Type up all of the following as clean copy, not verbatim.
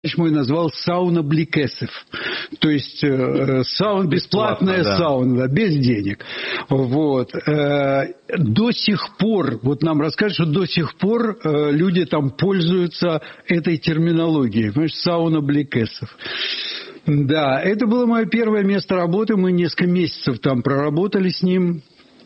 мой назвал сауна Бликесов. То есть бесплатная сауна, без денег. Вот. До сих пор, вот нам расскажут, что до сих пор люди там пользуются этой терминологией. Понимаешь, сауна Бликесов. Да, это было мое первое место работы. Мы несколько месяцев там проработали с ним.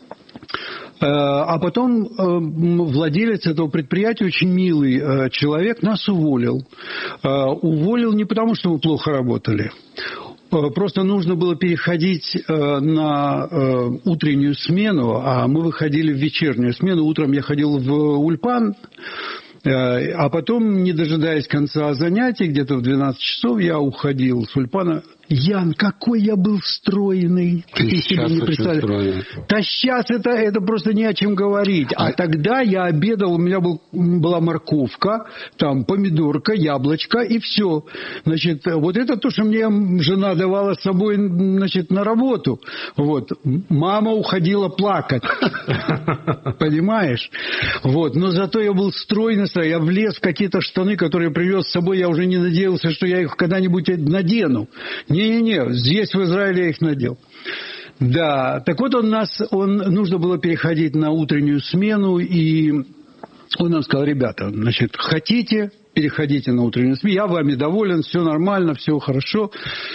А потом владелец этого предприятия, очень милый человек, нас уволил. Уволил не потому, что мы плохо работали. Просто нужно было переходить на утреннюю смену, а мы выходили в вечернюю смену. Утром я ходил в Ульпан, а потом, не дожидаясь конца занятий, где-то в 12 часов я уходил с Ульпана. Ян, какой я был стройный. Ты себе не представляешь. Да сейчас это просто не о чем говорить. А тогда я обедал, у меня была морковка, там помидорка, яблочко и все. Значит, вот это то, что мне жена давала с собой, значит, на работу. Вот. Мама уходила плакать. Понимаешь? Вот. Но зато я был стройный, я влез в какие-то штаны, которые привез с собой, я уже не надеялся, что я их когда-нибудь надену. Не-не-не, здесь в Израиле я их надел. Да, так вот нужно было переходить на утреннюю смену, и он нам сказал: ребята, значит, хотите, переходите на утреннюю смену, я вами доволен, все нормально, все хорошо,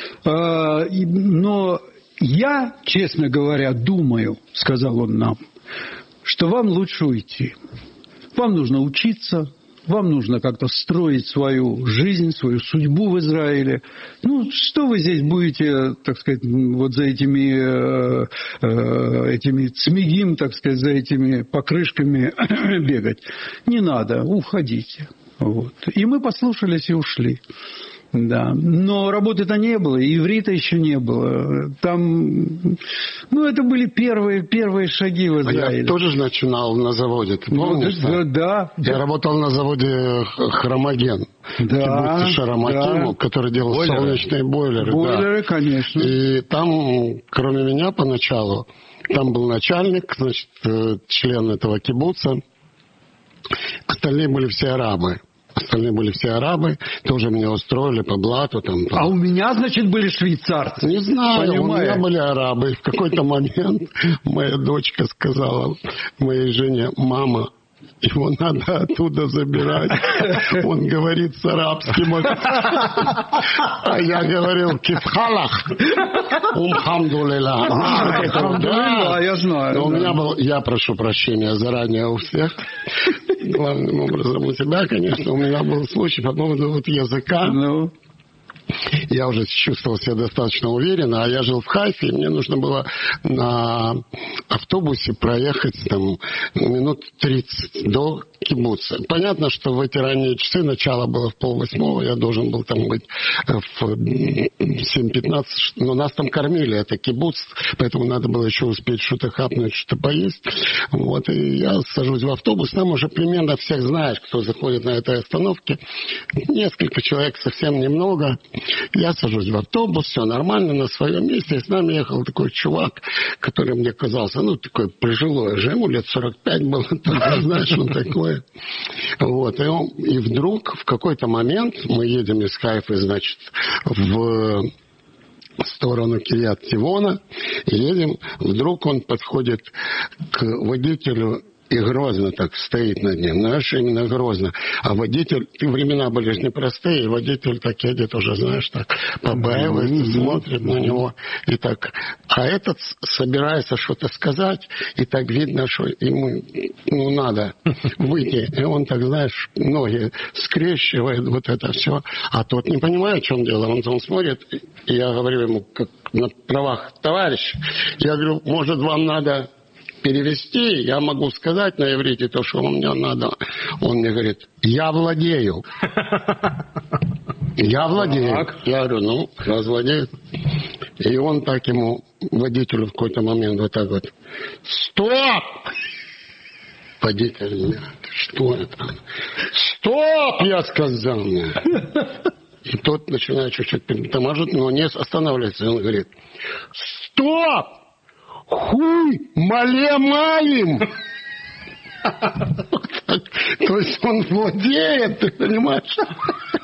но я, честно говоря, думаю, сказал он нам, что вам лучше уйти. Вам нужно учиться, вам нужно как-то строить свою жизнь, свою судьбу в Израиле. Ну, что вы здесь будете, так сказать, вот за этими цмигим, так сказать, за этими покрышками бегать? Не надо, уходите. Вот. И мы послушались и ушли. Да, но работы-то не было, и иврита еще не было. Там, это были первые шаги в Израиле. Я тоже начинал на заводе, ты помнишь? Да. Я работал на заводе Хромаген. Да, Шараматиму, который делал солнечные бойлеры. Бойлеры, конечно. И там, кроме меня поначалу, там был начальник, значит, член этого кибуца. Остальные были все арабы. Тоже меня устроили по блату. Там. А у меня, значит, были швейцарцы? Не знаю, Понимаю. У меня были арабы. В какой-то момент моя дочка сказала моей жене: мама, его надо оттуда забирать. Он говорит с арабским. А я говорил: кифхалах. Умхамдулилlah. Я знаю. У меня был, я прошу прощения заранее у всех. Главным образом у тебя, конечно, у меня был случай по поводу языка. Я уже чувствовал себя достаточно уверенно, а я жил в Хайфе, и мне нужно было на автобусе проехать там минут 30 до кибуца. Понятно, что в эти ранние часы, начало было в 7:30, я должен был там быть в 7:15, но нас там кормили, это кибуц, поэтому надо было еще успеть что-то хапнуть, что-то поесть. Вот, и я сажусь в автобус, там уже примерно всех знаешь, кто заходит на этой остановке. Несколько человек, совсем немного. Я сажусь в автобус, все нормально, на своем месте. И с нами ехал такой чувак, который мне казался, такой пожилой же, ему лет 45 было, знаешь, он такой. Вот, и вдруг в какой-то момент мы едем из Хайфы, значит, в сторону Кирьят-Тивона, и едем, вдруг он подходит к водителю и грозно так стоит над ним, знаешь, именно грозно. А водитель, времена были же непростые, и водитель так едет уже, знаешь, так побаивается, смотрит на него, и так. А этот собирается что-то сказать, и так видно, что ему, надо выйти. И он так, знаешь, ноги скрещивает, вот это все. А тот не понимает, в чем дело. Он смотрит, и я говорю ему, как на правах товарищ, я говорю: может, вам надо перевести, я могу сказать на иврите то, что мне надо. Он мне говорит: я владею. Я владею. Я говорю: раз владеет. И он так ему, водителю, в какой-то момент вот так вот: стоп! Водитель: что это? Стоп, я сказал. И тот начинает чуть-чуть притормаживать, но не останавливается. Он говорит: стоп! Хуй мале-малим! То есть он владеет, ты понимаешь?